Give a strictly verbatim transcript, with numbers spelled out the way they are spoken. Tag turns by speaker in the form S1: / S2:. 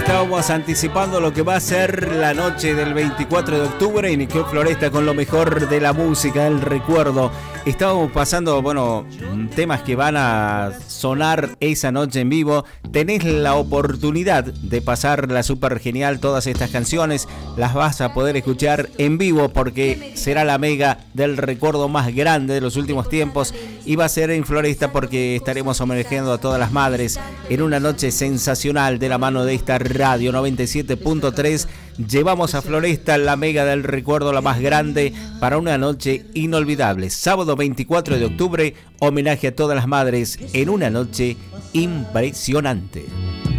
S1: estábamos anticipando lo que va a ser la noche del veinticuatro de octubre y Nicole Floresta con lo mejor de la música, el recuerdo. Estábamos pasando, bueno, temas que van a sonar esa noche en vivo. Tenés la oportunidad de pasarla súper genial. Todas estas canciones las vas a poder escuchar en vivo porque será la mega del recuerdo más grande de los últimos tiempos y va a ser en Floresta porque estaremos homenajeando a todas las madres en una noche sensacional de la mano de esta radio noventa y siete punto tres. Llevamos a Floresta la mega del recuerdo, la más grande, para una noche inolvidable. Sábado veinticuatro de octubre, homenaje a todas las madres en una noche impresionante.